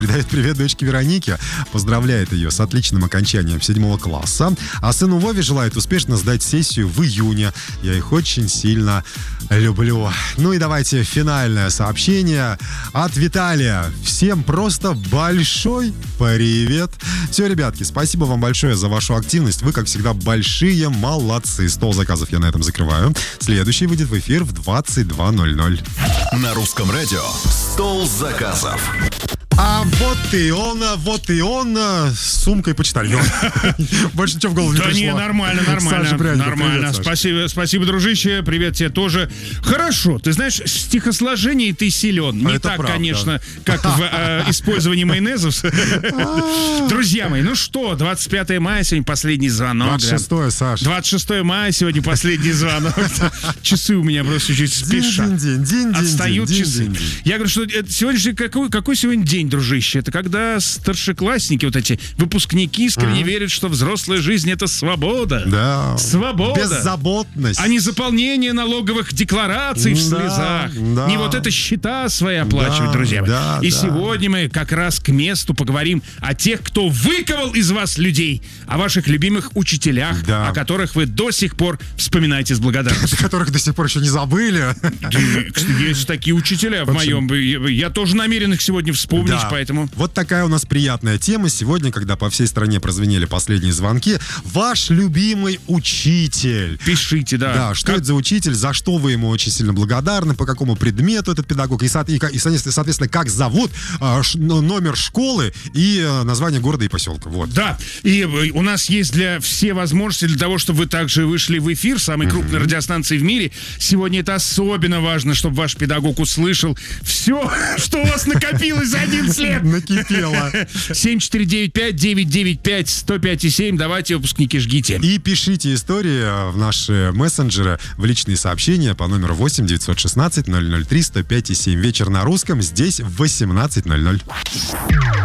Передает привет дочке Веронике, поздравляет ее с отличным окончанием 7 класса, а сыну Вове желает успешно сдать сессию в июне. Я их очень сильно люблю. Ну и давайте финальное сообщение от Виталия. Всем просто большой привет. Все, ребятки, спасибо вам большое за вашу активность. Вы, как всегда, большие молодцы. Стол заказов я на этом закрываю. Следующий выйдет в эфир в 22:00. На русском радио «Стол заказов». А вот и он с сумкой почтальон. Больше ничего в голову не пришло. Да не, нормально. Привет, Спасибо, дружище, привет тебе тоже. Хорошо, ты знаешь, в стихосложении ты силен. Не так, правда. Конечно, как в использовании майонезов. Друзья мои, ну что, 25 мая, сегодня последний звонок. 26-е, Саш. 26 мая, сегодня последний звонок. Часы у меня просто чуть спешат. Отстают часы. Я говорю, что сегодняшний, какой сегодня день, дружище? Это когда старшеклассники, вот эти выпускники искренне верят, что взрослая жизнь — это свобода. Да. Свобода. Беззаботность. А не заполнение налоговых деклараций в слезах. Да. Не вот это счета свои оплачивать, друзья мои. И сегодня мы как раз к месту поговорим о тех, кто выковал из вас людей, о ваших любимых учителях, о которых вы до сих пор вспоминаете с благодарностью. Которых до сих пор еще не забыли. Есть такие учителя в моем... Я тоже намерен их сегодня вспомнить, поэтому... Вот такая у нас приятная тема сегодня, когда по всей стране прозвенели последние звонки. Ваш любимый учитель. Пишите, да. Да, что это за учитель, за что вы ему очень сильно благодарны, по какому предмету этот педагог, и соответственно, как зовут, номер школы и название города и поселка. Вот. Да, и у нас есть все возможности для того, чтобы вы также вышли в эфир самой крупной радиостанции в мире. Сегодня это особенно важно, чтобы ваш педагог услышал все, что у вас накопилось за 11 лет. Накипело. 7495-995-105,7. Давайте, выпускники, жгите. И пишите истории в наши мессенджеры, в личные сообщения по номеру 8 916 003 105,7. Вечер на русском здесь в 18:00.